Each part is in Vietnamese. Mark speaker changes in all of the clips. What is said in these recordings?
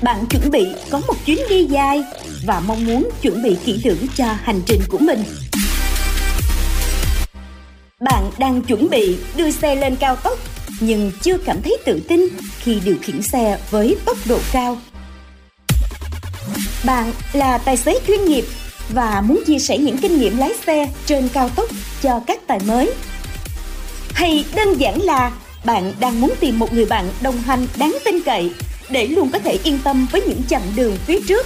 Speaker 1: Bạn chuẩn bị có một chuyến đi dài và mong muốn chuẩn bị kỹ lưỡng cho hành trình của mình. Bạn đang chuẩn bị đưa xe lên cao tốc nhưng chưa cảm thấy tự tin khi điều khiển xe với tốc độ cao. Bạn là tài xế chuyên nghiệp và muốn chia sẻ những kinh nghiệm lái xe trên cao tốc cho các tài mới. Hay đơn giản là bạn đang muốn tìm một người bạn đồng hành đáng tin cậy để luôn có thể yên tâm với những chặng đường phía trước.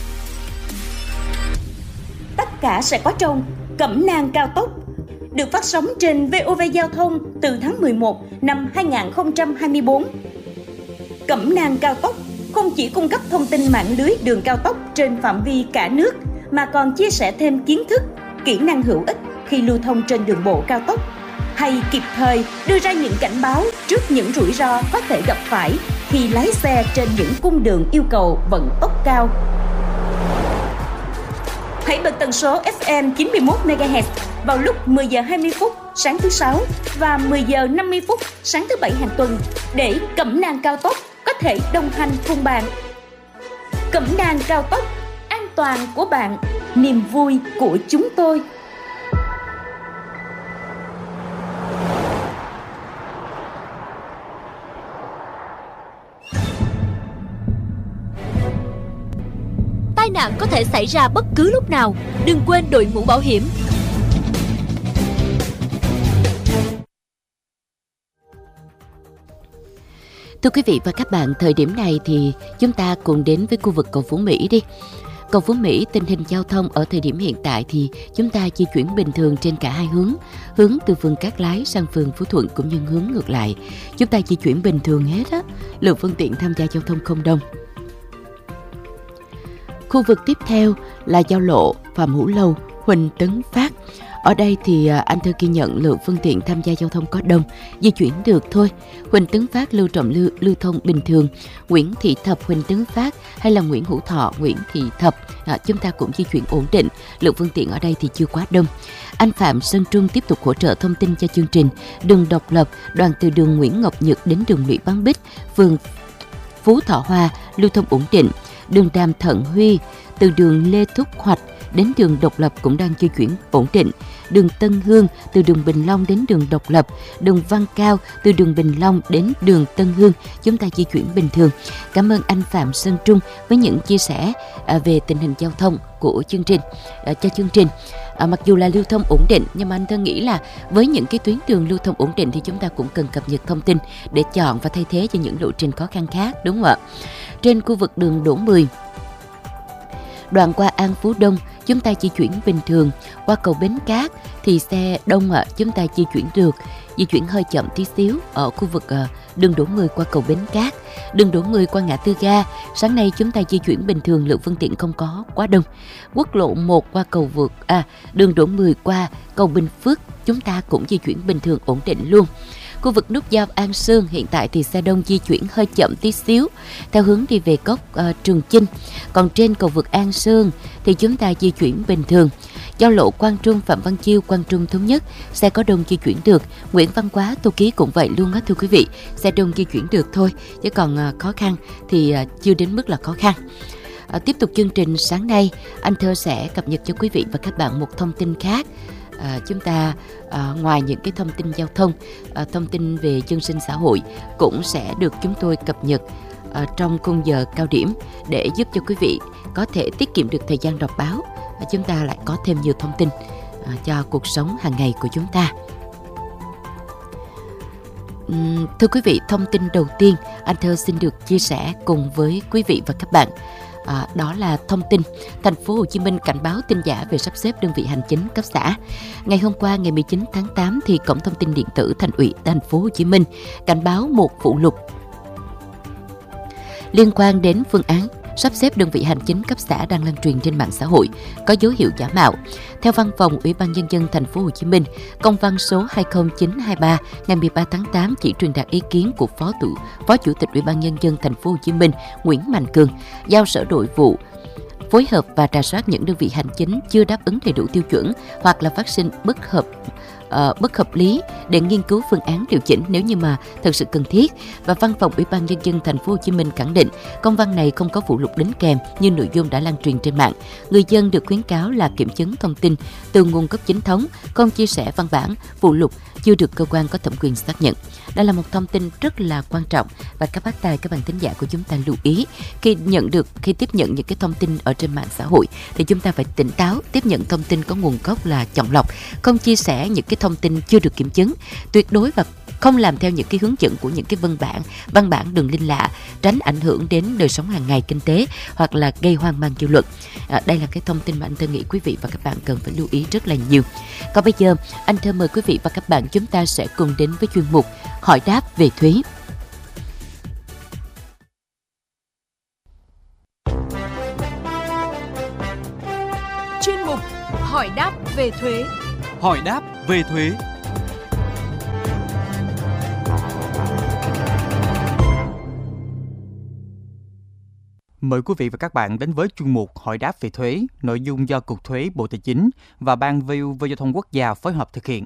Speaker 1: Tất cả sẽ có trong Cẩm nang cao tốc, được phát sóng trên VOV Giao thông từ tháng 11 năm 2024. Cẩm nang cao tốc không chỉ cung cấp thông tin mạng lưới đường cao tốc trên phạm vi cả nước, mà còn chia sẻ thêm kiến thức, kỹ năng hữu ích khi lưu thông trên đường bộ cao tốc, hay kịp thời đưa ra những cảnh báo trước những rủi ro có thể gặp phải khi lái xe trên những cung đường yêu cầu vận tốc cao. Hãy bật tần số FM 91 MHz vào lúc 10 giờ 20 phút sáng thứ Sáu và 10 giờ 50 phút sáng thứ Bảy hàng tuần để Cẩm nang cao tốc có thể đồng hành cùng bạn. Cẩm nang cao tốc, an toàn của bạn, niềm vui của chúng tôi.
Speaker 2: Tai nạn có thể xảy ra bất cứ lúc nào, đừng quên đội mũ bảo hiểm.
Speaker 3: Thưa quý vị và các bạn, thời điểm này thì chúng ta cùng đến với khu vực cầu Phú Mỹ đi. Cầu Phú Mỹ, tình hình giao thông ở thời điểm hiện tại thì chúng ta di chuyển bình thường trên cả hai hướng. Hướng từ phường Cát Lái sang phường Phú Thuận cũng như hướng ngược lại. Chúng ta di chuyển bình thường hết á, lượng phương tiện tham gia giao thông không đông. Khu vực tiếp theo là giao lộ Phạm Hữu Lâu, Huỳnh Tấn Phát. Ở đây thì anh Thơ ghi nhận lượng phương tiện tham gia giao thông có đông, di chuyển được thôi. Huỳnh Tấn Phát, Lưu Trọng lưu thông bình thường. Nguyễn Thị Thập, Huỳnh Tấn Phát hay là Nguyễn Hữu Thọ, Nguyễn Thị Thập, chúng ta cũng di chuyển ổn định. Lượng phương tiện ở đây thì chưa quá đông. Anh Phạm Sơn Trung tiếp tục hỗ trợ thông tin cho chương trình. Đường Độc Lập, đoạn từ đường Nguyễn Ngọc Nhật đến đường Lũy Bán Bích, phường Phú Thọ Hòa, lưu thông ổn định. Đường Đàm Thận Huy, từ đường Lê Thúc Hoạch đến đường Độc Lập cũng đang di chuyển ổn định. Đường Tân Hương, từ đường Bình Long đến đường Độc Lập. Đường Văn Cao, từ đường Bình Long đến đường Tân Hương, chúng ta di chuyển bình thường. Cảm ơn anh Phạm Sơn Trung với những chia sẻ về tình hình giao thông của chương trình, cho chương trình. Mặc dù là lưu thông ổn định, nhưng mà anh Thơ nghĩ là với những cái tuyến đường lưu thông ổn định thì chúng ta cũng cần cập nhật thông tin để chọn và thay thế cho những lộ trình khó khăn khác, đúng không ạ? Trên khu vực đường Đỗ Mười, đoạn qua An Phú Đông, chúng ta di chuyển bình thường. Qua cầu Bến Cát thì xe đông chúng ta di chuyển được, di chuyển hơi chậm tí xíu ở khu vực đường Đỗ Mười qua cầu Bến Cát. Đường Đỗ Mười qua ngã tư ga, sáng nay chúng ta di chuyển bình thường, lượng phương tiện không có quá đông. Quốc lộ 1 qua cầu vượt đường Đỗ Mười qua cầu Bình Phước, chúng ta cũng di chuyển bình thường ổn định luôn. Khu vực nút giao An Sương hiện tại thì xe đông di chuyển hơi chậm tí xíu theo hướng đi về cốc Trường Chinh. Còn trên cầu vượt An Sương thì chúng ta di chuyển bình thường. Giao lộ Quang Trung, Phạm Văn Chiêu, Quang Trung Thống Nhất, xe có đông di chuyển được. Nguyễn Văn Quá, Tô Ký cũng vậy luôn á thưa quý vị. Xe đông di chuyển được thôi, chứ còn khó khăn thì chưa đến mức là khó khăn. Tiếp tục chương trình sáng nay, anh Thơ sẽ cập nhật cho quý vị và các bạn một thông tin khác. Chúng ta ngoài những cái thông tin giao thông, thông tin về dân sinh xã hội cũng sẽ được chúng tôi cập nhật trong khung giờ cao điểm để giúp cho quý vị có thể tiết kiệm được thời gian đọc báo. Chúng ta lại có thêm nhiều thông tin cho cuộc sống hàng ngày của chúng ta. Thưa quý vị, thông tin đầu tiên anh Thơ xin được chia sẻ cùng với quý vị và các bạn. Đó là thông tin thành phố Hồ Chí Minh cảnh báo tin giả về sắp xếp đơn vị hành chính cấp xã. Ngày hôm qua, ngày 19 tháng 8 thì Cổng Thông tin Điện tử Thành ủy thành phố Hồ Chí Minh cảnh báo một vụ lục liên quan đến phương án sắp xếp đơn vị hành chính cấp xã đang lan truyền trên mạng xã hội có dấu hiệu giả mạo. Theo Văn phòng Ủy ban Nhân dân thành phố Hồ Chí Minh, công văn số 20923 ngày 13 tháng 8 chỉ truyền đạt ý kiến của Phó Chủ tịch Ủy ban Nhân dân thành phố Hồ Chí Minh Nguyễn Mạnh Cường giao Sở Nội vụ phối hợp và rà soát những đơn vị hành chính chưa đáp ứng đầy đủ tiêu chuẩn hoặc là phát sinh bất hợp bất hợp lý để nghiên cứu phương án điều chỉnh nếu như mà thật sự cần thiết. Và Văn phòng Ủy ban Nhân dân Thành phố Hồ Chí Minh khẳng định công văn này không có phụ lục đính kèm như nội dung đã lan truyền trên mạng. Người dân được khuyến cáo là kiểm chứng thông tin từ nguồn gốc chính thống, không chia sẻ văn bản, phụ lục chưa được cơ quan có thẩm quyền xác nhận. Đây là một thông tin rất là quan trọng và các bác tài, các bạn thính giả của chúng ta lưu ý khi tiếp nhận những cái thông tin ở trên mạng xã hội thì chúng ta phải tỉnh táo, tiếp nhận thông tin có nguồn gốc là chọn lọc, không chia sẻ những cái thông tin chưa được kiểm chứng, tuyệt đối và không làm theo những cái hướng dẫn của những cái văn bản đường link lạ, tránh ảnh hưởng đến đời sống hàng ngày, kinh tế hoặc là gây hoang mang dư luận. Đây là cái thông tin mà anh Thơ nghĩ quý vị và các bạn cần phải lưu ý rất là nhiều. Còn bây giờ anh Thơ mời quý vị và các bạn chúng ta sẽ cùng đến với chuyên mục hỏi đáp về thuế.
Speaker 2: Chuyên mục hỏi đáp về thuế.
Speaker 4: Hỏi đáp về thuế. Mời quý vị và các bạn đến với chuyên mục hỏi đáp về thuế, nội dung do Cục Thuế Bộ Tài chính và Ban VUV Giao thông Quốc gia phối hợp thực hiện.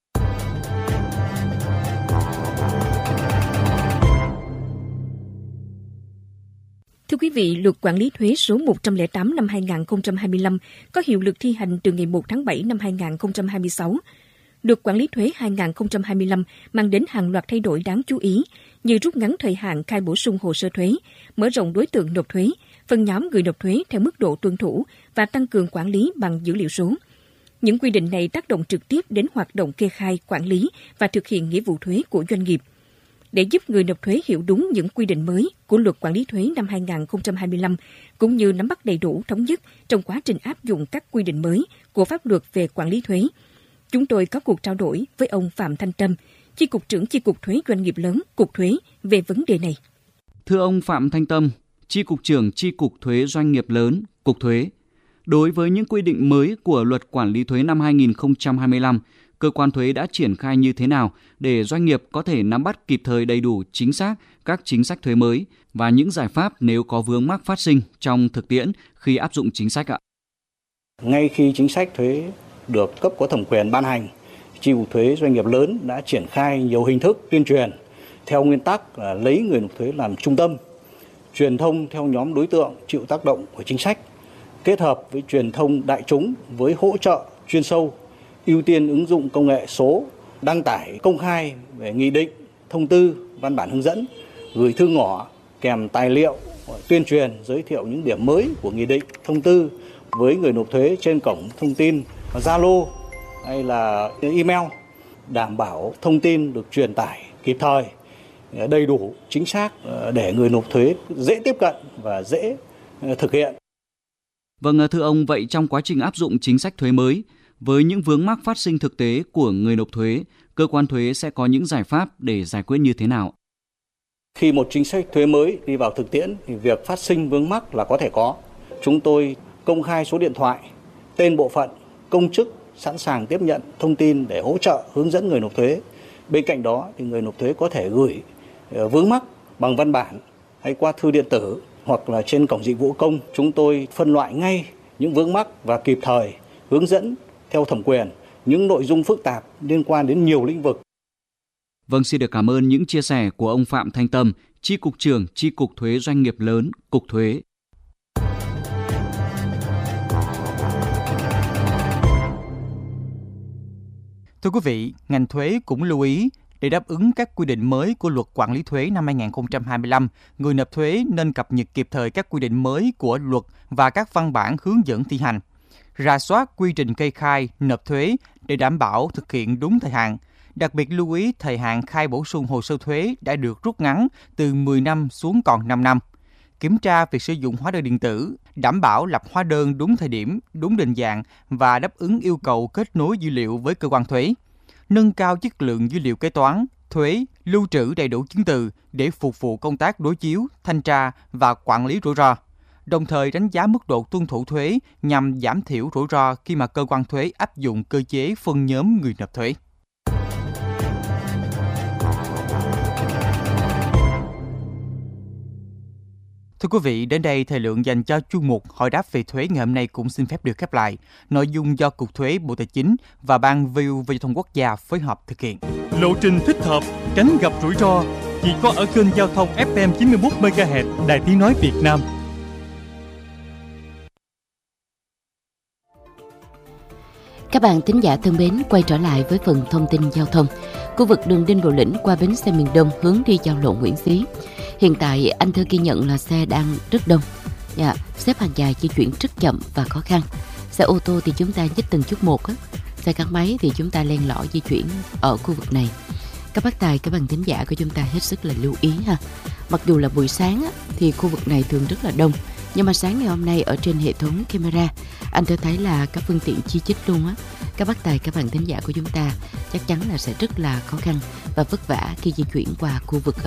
Speaker 1: Thưa quý vị, Luật Quản lý thuế số 108 năm 2025 có hiệu lực thi hành từ ngày 1 tháng 7 năm 2026. Luật Quản lý thuế 2025 mang đến hàng loạt thay đổi đáng chú ý như rút ngắn thời hạn khai bổ sung hồ sơ thuế, mở rộng đối tượng nộp thuế, phân nhóm người nộp thuế theo mức độ tuân thủ và tăng cường quản lý bằng dữ liệu số. Những quy định này tác động trực tiếp đến hoạt động kê khai, quản lý và thực hiện nghĩa vụ thuế của doanh nghiệp. Để giúp người nộp thuế hiểu đúng những quy định mới của Luật Quản lý thuế năm 2025, cũng như nắm bắt đầy đủ thống nhất trong quá trình áp dụng các quy định mới của pháp luật về quản lý thuế, chúng tôi có cuộc trao đổi với ông Phạm Thanh Tâm, Chi cục trưởng Chi cục Thuế Doanh nghiệp lớn, Cục Thuế về vấn đề này.
Speaker 5: Thưa ông Phạm Thanh Tâm, Chi cục trưởng Chi cục Thuế Doanh nghiệp lớn, Cục Thuế, đối với những quy định mới của Luật Quản lý thuế năm 2025, cơ quan thuế đã triển khai như thế nào để doanh nghiệp có thể nắm bắt kịp thời đầy đủ chính xác các chính sách thuế mới và những giải pháp nếu có vướng mắc phát sinh trong thực tiễn khi áp dụng chính sách ạ?
Speaker 6: Ngay khi chính sách thuế được cấp có thẩm quyền ban hành, Chi cục Thuế Doanh nghiệp lớn đã triển khai nhiều hình thức tuyên truyền theo nguyên tắc là lấy người nộp thuế làm trung tâm, truyền thông theo nhóm đối tượng chịu tác động của chính sách, kết hợp với truyền thông đại chúng với hỗ trợ chuyên sâu, ưu tiên ứng dụng công nghệ số, đăng tải công khai về nghị định, thông tư, văn bản hướng dẫn, gửi thư ngỏ kèm tài liệu tuyên truyền giới thiệu những điểm mới của nghị định, thông tư với người nộp thuế trên cổng thông tin Zalo hay là email, đảm bảo thông tin được truyền tải kịp thời, đầy đủ, chính xác để người nộp thuế dễ tiếp cận và dễ thực hiện.
Speaker 5: Vâng, thưa ông, vậy trong quá trình áp dụng chính sách thuế mới, với những vướng mắc phát sinh thực tế của người nộp thuế, cơ quan thuế sẽ có những giải pháp để giải quyết như thế nào?
Speaker 6: Khi một chính sách thuế mới đi vào thực tiễn thì việc phát sinh vướng mắc là có thể có. Chúng tôi công khai số điện thoại, tên bộ phận, công chức sẵn sàng tiếp nhận thông tin để hỗ trợ hướng dẫn người nộp thuế. Bên cạnh đó thì người nộp thuế có thể gửi vướng mắc bằng văn bản hay qua thư điện tử hoặc là trên cổng dịch vụ công. Chúng tôi phân loại ngay những vướng mắc và kịp thời hướng dẫn theo thẩm quyền những nội dung phức tạp liên quan đến nhiều lĩnh vực.
Speaker 5: Vâng, xin được cảm ơn những chia sẻ của ông Phạm Thanh Tâm, Chi cục trưởng Chi cục Thuế Doanh nghiệp lớn, Cục Thuế.
Speaker 4: Thưa quý vị, ngành thuế cũng lưu ý để đáp ứng các quy định mới của Luật Quản lý thuế năm 2025, người nộp thuế nên cập nhật kịp thời các quy định mới của luật và các văn bản hướng dẫn thi hành, rà soát quy trình kê khai, nộp thuế để đảm bảo thực hiện đúng thời hạn. Đặc biệt lưu ý thời hạn khai bổ sung hồ sơ thuế đã được rút ngắn từ 10 năm xuống còn 5 năm. Kiểm tra việc sử dụng hóa đơn điện tử, đảm bảo lập hóa đơn đúng thời điểm, đúng định dạng và đáp ứng yêu cầu kết nối dữ liệu với cơ quan thuế. Nâng cao chất lượng dữ liệu kế toán, thuế, lưu trữ đầy đủ chứng từ để phục vụ công tác đối chiếu, thanh tra và quản lý rủi ro. Đồng thời đánh giá mức độ tuân thủ thuế nhằm giảm thiểu rủi ro khi mà cơ quan thuế áp dụng cơ chế phân nhóm người nộp thuế. Thưa quý vị, đến đây thời lượng dành cho chuyên mục Hỏi đáp về thuế ngày hôm nay cũng xin phép được khép lại. Nội dung do Cục Thuế Bộ Tài chính và Ban VUV Giao thông Quốc gia phối hợp thực hiện.
Speaker 7: Lộ trình thích hợp, tránh gặp rủi ro chỉ có ở kênh giao thông FM 91 MHz Đài Tiếng nói Việt Nam.
Speaker 3: Các bạn thính giả thân mến, quay trở lại với phần thông tin giao thông. Khu vực đường Đinh Bộ Lĩnh qua bến xe miền Đông hướng đi giao lộ Nguyễn Xí. Hiện tại anh Thơ ghi nhận là xe đang rất đông, xếp hàng dài di chuyển rất chậm và khó khăn. Xe ô tô thì chúng ta nhích từng chút một, xe gắn máy thì chúng ta len lỏi di chuyển ở khu vực này. Các bác tài, các bạn thính giả của chúng ta hết sức là lưu ý ha. Mặc dù là buổi sáng thì khu vực này thường rất là đông, nhưng mà sáng ngày hôm nay ở trên hệ thống camera, anh Thơ thấy là các phương tiện chi chít luôn á. Các bác tài, các bạn thính giả của chúng ta chắc chắn là sẽ rất là khó khăn và vất vả khi di chuyển qua khu vực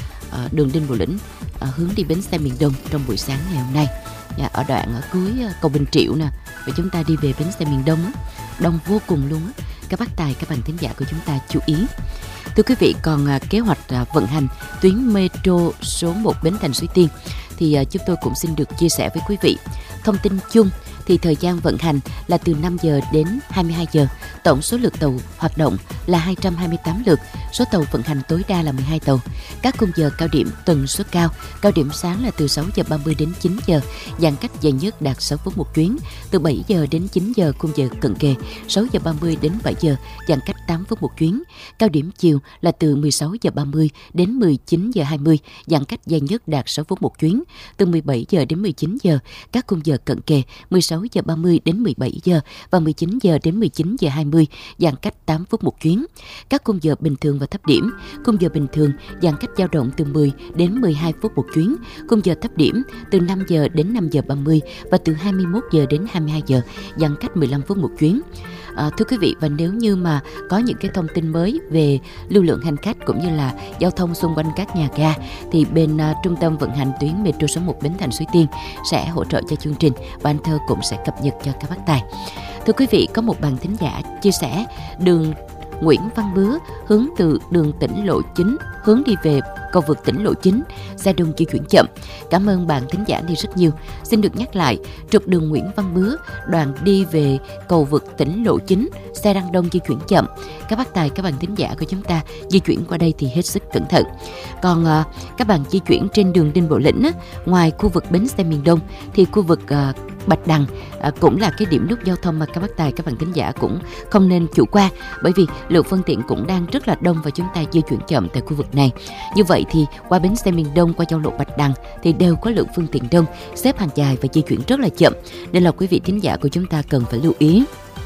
Speaker 3: đường Đinh Bộ Lĩnh hướng đi bến xe miền Đông trong buổi sáng ngày hôm nay. Ở đoạn ở cuối cầu Bình Triệu nè, và chúng ta đi về bến xe miền Đông đông vô cùng luôn á. Các bác tài, các bạn thính giả của chúng ta chú ý. Thưa quý vị, còn kế hoạch vận hành tuyến metro số 1 Bến Thành Suối Tiên thì chúng tôi cũng xin được chia sẻ với quý vị. Thông tin chung thì thời gian vận hành là từ 5 giờ đến 22 giờ. Tổng số lượt tàu hoạt động là 228 lượt. Số tàu vận hành tối đa là 12 tàu. Các khung giờ cao điểm tần suất cao. Cao điểm sáng là từ 6 giờ 30 đến 9 giờ. Giãn cách dài nhất đạt 6 phút một chuyến. Từ 7 giờ đến 9 giờ khung giờ cận kề. 6 giờ 30 đến 7 giờ giãn cách 8 phút một chuyến. Cao điểm chiều là từ 16 giờ 30 đến 19 giờ 20. Giãn cách dài nhất đạt 6 phút một chuyến. Từ 17 giờ đến 19 giờ các khung giờ cận kề 16 giờ 30 đến 17 giờ và 19 giờ đến 19 giờ 20, giãn cách 8 phút một chuyến. Các khung giờ bình thường và thấp điểm, khung giờ bình thường giãn cách dao động từ 10 đến 12 phút một chuyến, khung giờ thấp điểm từ 5 giờ đến 5 giờ 30 và từ 21 giờ đến 22 giờ, giãn cách 15 phút một chuyến. Thưa quý vị, và nếu như mà có những cái thông tin mới về lưu lượng hành khách cũng như là giao thông xung quanh các nhà ga thì bên trung tâm vận hành tuyến metro số 1 Bến Thành Suối Tiên sẽ hỗ trợ cho chương trình và anh Thơ cũng sẽ cập nhật cho các bác tài. Thưa quý vị, có một bạn thính giả chia sẻ đường Nguyễn Văn Bứa hướng từ đường tỉnh lộ 9 hướng đi về cầu vượt tỉnh lộ 9, xe đông di chuyển chậm. Cảm ơn bạn thính giả này rất nhiều. Xin được nhắc lại, trục đường Nguyễn Văn Bứa, đoạn đi về cầu vượt tỉnh lộ 9, xe đang đông di chuyển chậm. Các bác tài, các bạn thính giả của chúng ta di chuyển qua đây thì hết sức cẩn thận. Còn các bạn di chuyển trên đường Đinh Bộ Lĩnh, ngoài khu vực bến xe miền Đông thì khu vực Bạch Đằng cũng là cái điểm nút giao thông mà các bác tài, các bạn thính giả cũng không nên chủ quan, bởi vì lượng phương tiện cũng đang rất là đông và chúng ta di chuyển chậm tại khu vực này. Như vậy thì qua bến xe miền Đông, qua giao lộ Bạch Đằng thì đều có lượng phương tiện đông, xếp hàng dài và di chuyển rất là chậm, nên là quý vị thính giả của chúng ta cần phải lưu ý.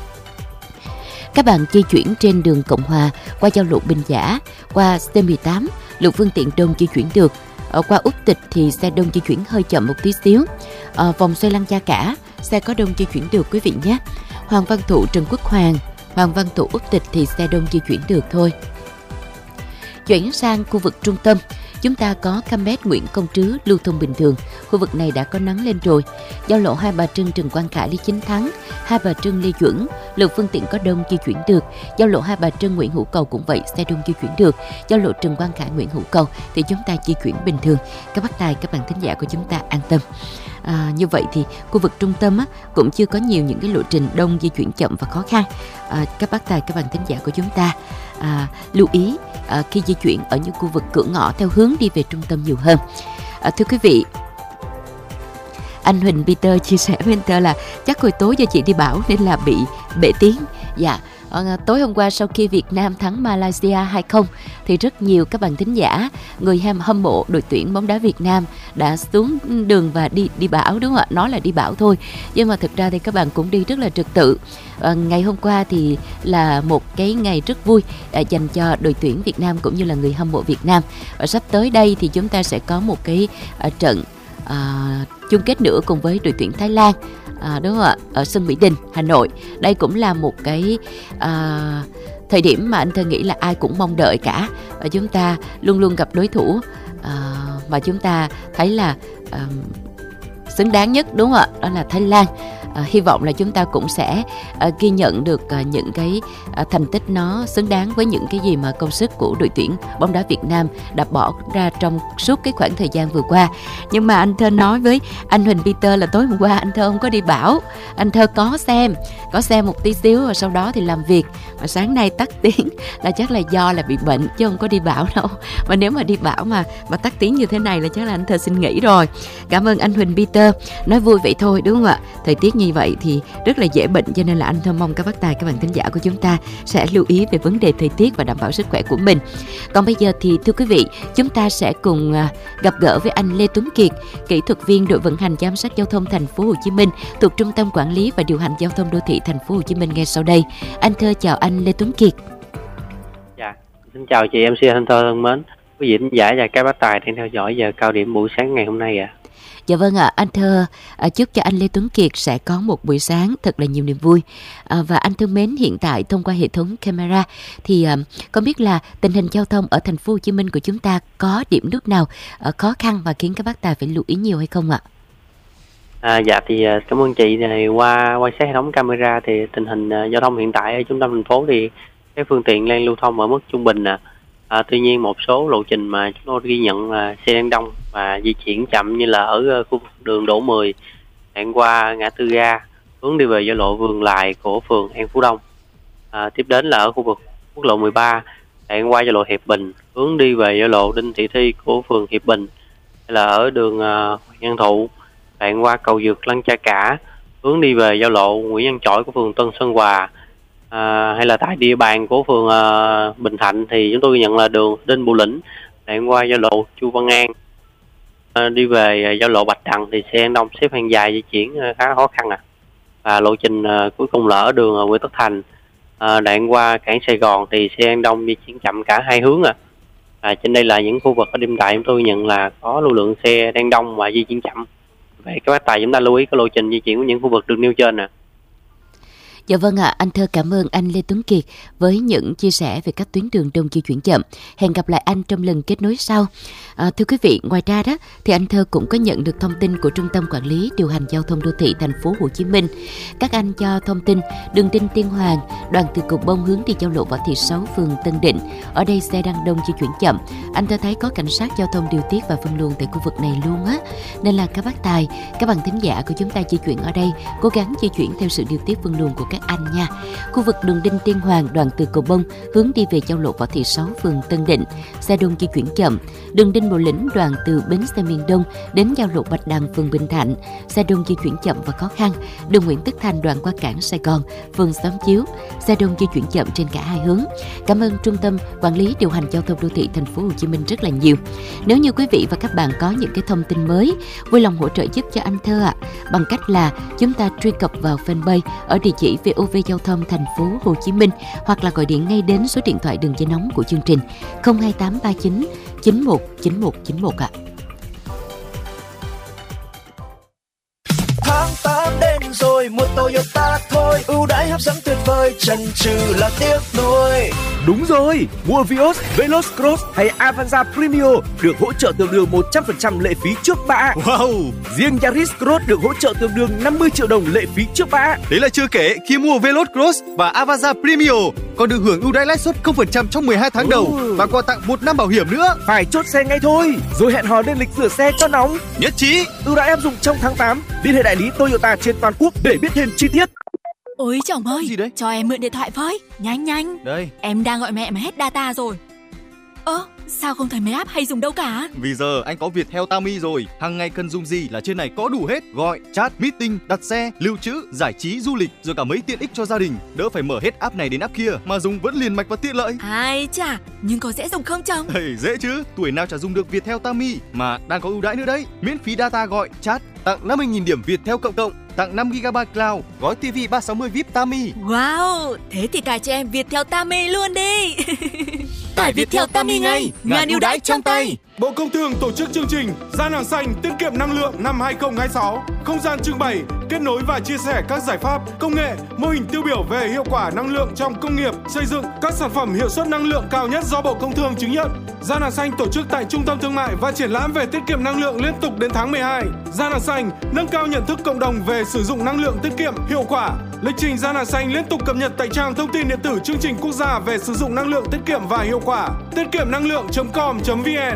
Speaker 3: Các bạn di chuyển trên đường Cộng Hòa, qua giao lộ Bình Giả, qua C18, lượng phương tiện đông di chuyển được. Qua Úc Tịch thì xe đông di chuyển hơi chậm một tí xíu. Vòng xoay Lăng Gia Cả, xe có đông di chuyển được quý vị nhé. Hoàng Văn Thụ, Trần Quốc Hoàng, Hoàng Văn Thụ, Úc Tịch thì xe đông di chuyển được thôi. Chuyển sang khu vực trung tâm, chúng ta có Cam Nguyễn Công Trứ lưu thông bình thường. Khu vực này đã có nắng lên rồi. Giao lộ Hai Bà Trưng, Trần Quang Khải, Lý Chính Thắng, Hai Bà Trưng, Lê Duẩn, lượng phương tiện có đông di chuyển được. Giao lộ Hai Bà Trưng, Nguyễn Hữu Cầu cũng vậy, xe đông di chuyển được. Giao lộ Trần Quang Khải, Nguyễn Hữu Cầu thì chúng ta di chuyển bình thường. Các bác tài, các bạn thính giả của chúng ta an tâm. Như vậy thì khu vực trung tâm cũng chưa có nhiều những cái lộ trình đông di chuyển chậm và khó khăn. Các bác tài, các bạn thính giả của chúng ta lưu ý khi di chuyển ở những khu vực cửa ngõ theo hướng đi về trung tâm nhiều hơn. Thưa quý vị, anh Huỳnh Peter chia sẻ với anh Thơ là chắc hồi tối giờ chị đi bão nên là bị bể tiếng. Dạ, tối hôm qua sau khi Việt Nam thắng Malaysia 2-0 thì rất nhiều các bạn thính giả, người hâm mộ đội tuyển bóng đá Việt Nam đã xuống đường và đi bão, đúng không ạ? Nói là đi bão thôi, nhưng mà thực ra thì các bạn cũng đi rất là trật tự. Ngày hôm qua thì là một cái ngày rất vui dành cho đội tuyển Việt Nam cũng như là người hâm mộ Việt Nam. Và sắp tới đây thì chúng ta sẽ có một cái trận chung kết nữa cùng với đội tuyển Thái Lan, đúng không ạ, ở sân Mỹ Đình, Hà Nội. Đây cũng là một cái thời điểm mà anh Thơ nghĩ là ai cũng mong đợi cả, và chúng ta luôn luôn gặp đối thủ mà chúng ta thấy là xứng đáng nhất, đúng không ạ, đó là Thái Lan. hy vọng là chúng ta cũng sẽ ghi nhận được những cái thành tích nó xứng đáng với những cái gì mà công sức của đội tuyển bóng đá Việt Nam đã bỏ ra trong suốt cái khoảng thời gian vừa qua. Nhưng mà anh Thơ nói với anh Huỳnh Peter là tối hôm qua anh Thơ không có đi bão. Anh Thơ có xem một tí xíu và sau đó thì làm việc. Mà sáng nay tắt tiếng là chắc là do là bị bệnh chứ không có đi bão đâu. Mà nếu mà đi bão mà tắt tiếng như thế này là chắc là anh Thơ xin nghỉ rồi. Cảm ơn anh Huỳnh Peter. Nói vui vậy thôi đúng không ạ? Thời tiết như vậy thì rất là dễ bệnh, cho nên là anh Thơ mong các bác tài, các bạn thính giả của chúng ta sẽ lưu ý về vấn đề thời tiết và đảm bảo sức khỏe của mình. Còn bây giờ thì thưa quý vị, chúng ta sẽ cùng gặp gỡ với anh Lê Tuấn Kiệt, kỹ thuật viên đội vận hành giám sát giao thông thành phố Hồ Chí Minh thuộc Trung tâm Quản lý và Điều hành Giao thông Đô thị thành phố Hồ Chí Minh ngay sau đây. Anh Thơ chào anh Lê Tuấn Kiệt.
Speaker 8: Dạ, xin chào chị MC Thanh Thơ thân mến, quý vị thính giả và các bác tài đang theo dõi giờ cao điểm buổi sáng ngày hôm nay ạ.
Speaker 3: Dạ vâng ạ, anh Thơ chúc cho anh Lê Tuấn Kiệt sẽ có một buổi sáng thật là nhiều niềm vui. Và anh thân mến, hiện tại thông qua hệ thống camera thì không biết là tình hình giao thông ở thành phố Hồ Chí Minh của chúng ta có điểm nút nào khó khăn và khiến các bác tài phải lưu ý nhiều hay không ạ?
Speaker 8: Dạ thì cảm ơn chị. Này qua quan sát hệ thống camera thì tình hình giao thông hiện tại ở trung tâm thành phố thì các phương tiện đang lưu thông ở mức trung bình tuy nhiên một số lộ trình mà chúng tôi ghi nhận là xe đang đông và di chuyển chậm, như là ở khu vực đường Đỗ 10 đoạn qua ngã tư ga hướng đi về giao lộ Vườn Lài của phường An Phú Đông. Tiếp đến là ở khu vực quốc lộ 13 đoạn qua giao lộ Hiệp Bình hướng đi về giao lộ Đinh Thị Thi của phường Hiệp Bình, hay là ở đường Nhân Thụ đoạn qua cầu Dược Lăng Cha Cả hướng đi về giao lộ Nguyễn Văn Chỗi của phường Tân Sơn Hòa. Hay là tại địa bàn của phường Bình Thạnh thì chúng tôi nhận là đường Đinh Bộ Lĩnh đoạn qua giao lộ Chu Văn An đi về giao lộ Bạch Đằng thì xe đông xếp hàng dài di chuyển khá khó khăn và lộ trình cuối cùng là ở đường Nguyễn Tất Thành đoạn qua cảng Sài Gòn thì xe đông di chuyển chậm cả hai hướng trên đây là những khu vực ở đêm tại chúng tôi nhận là có lưu lượng xe đang đông và di chuyển chậm. Vậy các bác tài chúng ta lưu ý cái lộ trình di chuyển của những khu vực được nêu trên
Speaker 3: Dạ vâng ạ, anh Thơ cảm ơn anh Lê Tuấn Kiệt với những chia sẻ về các tuyến đường đông di chuyển chậm. Hẹn gặp lại anh trong lần kết nối sau. Thưa quý vị, ngoài ra đó thì anh Thơ cũng có nhận được thông tin của Trung tâm Quản lý Điều hành Giao thông Đô thị thành phố Hồ Chí Minh. Các anh cho thông tin đường Đinh Tiên Hoàng đoạn từ Cầu Bông hướng đi giao lộ Võ Thị Sáu, phường Tân Định. Ở đây xe đang đông di chuyển chậm. Anh Thơ thấy có cảnh sát giao thông điều tiết và phân luồng tại khu vực này luôn á. Nên là các bác tài, các bạn thính giả của chúng ta di chuyển ở đây cố gắng di chuyển theo sự điều tiết phân luồng của các anh nha. Khu vực đường Đinh Tiên Hoàng đoạn từ Cầu Bông hướng đi về giao lộ Võ Thị Sáu, phường Tân Định, xe đông di chuyển chậm. Đường Đinh Bộ Lĩnh đoạn từ bến xe miền Đông đến giao lộ Bạch Đằng, phường Bình Thạnh, xe đông di chuyển chậm và khó khăn. Đường Nguyễn Tất Thành đoạn qua cảng Sài Gòn, phường Xóm Chiếu, xe đông di chuyển chậm trên cả hai hướng. Cảm ơn Trung tâm Quản lý Điều hành Giao thông Đô thị thành phố Hồ Chí Minh rất là nhiều. Nếu như quý vị và các bạn có những cái thông tin mới, vui lòng hỗ trợ giúp cho anh Thơ bằng cách là chúng ta truy cập vào fanpage ở địa chỉ VOV Giao thông thành phố Hồ Chí Minh hoặc là gọi điện ngay đến số điện thoại đường dây nóng của chương trình 02839 919191 ạ.
Speaker 9: Tháng 8 đến rồi, một Toyota thôi, ưu đãi hấp dẫn tuyệt vời, chần chừ là tiếc nuối.
Speaker 10: Đúng rồi, mua Vios, Veloz Cross hay Avanza Premio được hỗ trợ tương đương 100% lệ phí trước bạ.
Speaker 11: Wow!
Speaker 10: Riêng Yaris Cross được hỗ trợ tương đương 50 triệu đồng lệ phí trước bạ.
Speaker 11: Đấy là chưa kể, khi mua Veloz Cross và Avanza Premio còn được hưởng ưu đãi lãi suất 0% trong 12 tháng đầu và quà tặng 1 năm bảo hiểm nữa.
Speaker 10: Phải chốt xe ngay thôi, rồi hẹn hò lên lịch rửa xe cho nóng.
Speaker 11: Nhất trí.
Speaker 10: Ưu đãi áp dụng trong tháng 8. Liên hệ đại lý Toyota trên toàn quốc để biết thêm chi tiết.
Speaker 12: Ôi chồng ơi,
Speaker 11: gì đấy?
Speaker 12: Cho em mượn điện thoại với, nhanh.
Speaker 11: Đây.
Speaker 12: Em đang gọi mẹ mà hết data rồi. Sao không thấy mấy app hay dùng đâu cả?
Speaker 11: Vì giờ anh có Viettel Tami rồi, hàng ngày cần dùng gì là trên này có đủ hết. Gọi, chat, meeting, đặt xe, lưu trữ, giải trí, du lịch, rồi cả mấy tiện ích cho gia đình. Đỡ phải mở hết app này đến app kia mà dùng vẫn liền mạch và tiện lợi.
Speaker 12: Ai chà, nhưng có dễ dùng không chồng?
Speaker 11: Dễ chứ, tuổi nào chả dùng được Viettel Tami mà đang có ưu đãi nữa đấy. Miễn phí data gọi, chat, tặng 50.000 điểm Viettel cộng, tặng 5GB cloud, gói TV 360 VIP Tami.
Speaker 12: Wow, thế thì cài cho em Viettel Tami luôn đi. Tải Viettel Tami ngay, ngàn ưu đãi trong tay.
Speaker 13: Bộ Công Thương tổ chức chương trình Gian hàng xanh tiết kiệm năng lượng năm 2026, không gian trưng bày kết nối và chia sẻ các giải pháp, công nghệ, mô hình tiêu biểu về hiệu quả năng lượng trong công nghiệp, xây dựng các sản phẩm hiệu suất năng lượng cao nhất do Bộ Công Thương chứng nhận. Gian hàng xanh tổ chức tại Trung tâm Thương mại và Triển lãm về tiết kiệm năng lượng liên tục đến tháng 12. Gian hàng xanh nâng cao nhận thức cộng đồng về sử dụng năng lượng tiết kiệm hiệu quả. Lịch trình Gian hàng xanh liên tục cập nhật tại trang thông tin điện tử chương trình quốc gia về sử dụng năng lượng tiết kiệm và hiệu quả. Tiết kiệm năng lượng.com.vn